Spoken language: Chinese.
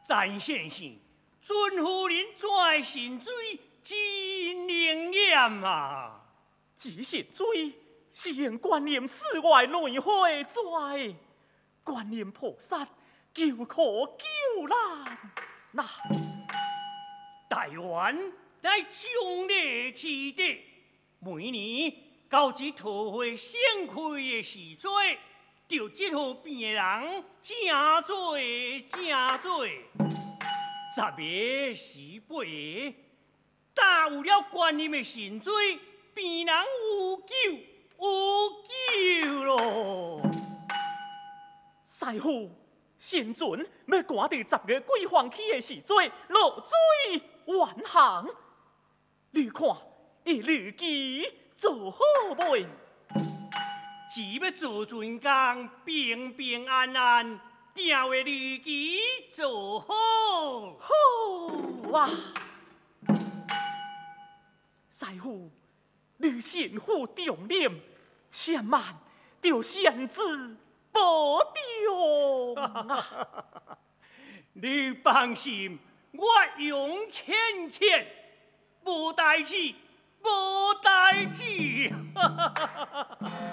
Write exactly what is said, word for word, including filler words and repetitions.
詹先生，尊夫人在神水真灵验啊！ 只神水是用观音寺外内会在，观音菩萨救苦救难。那台湾乃忠烈之地，每年到这桃花盛开的时节，就这号病的人真多真多。十月十八个，打有了观音的神水，病人有救有救咯。 师傅，先阵要赶伫十月桂花起的时节，落水远航。你看，一日期做好未？ 只要做准工，平平安安，定会日期做好。 好啊！师傅，你身负重任，千万着仙子保重啊！ 你放心，我勇欠欠，无代志，无代志。